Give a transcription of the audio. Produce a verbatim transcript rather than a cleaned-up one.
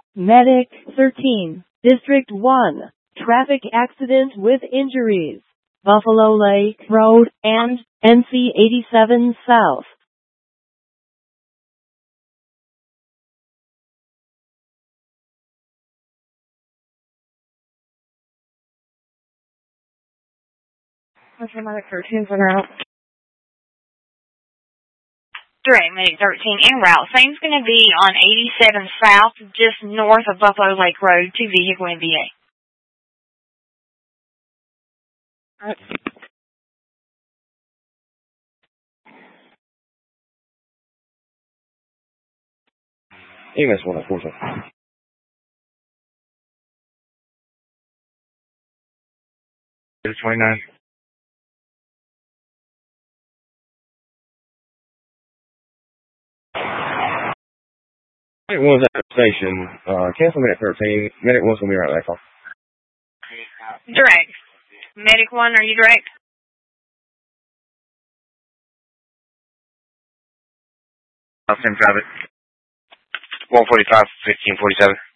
Medic thirteen, District one, traffic accident with injuries, Buffalo Lake Road and N C eighty-seven South. Okay, Medic thirteen for now. Direct Medic thirteen en route. Same's going to be on eighty-seven South, just north of Buffalo Lake Road, two vehicle M V A. All right. E M S one at fourteen. twenty-nine. Medic one's at the station. Uh, cancel Medic thirteen. Medic one's gonna be right back off. Direct. Medic one, are you direct? Same traffic. one forty-five, fifteen forty-seven.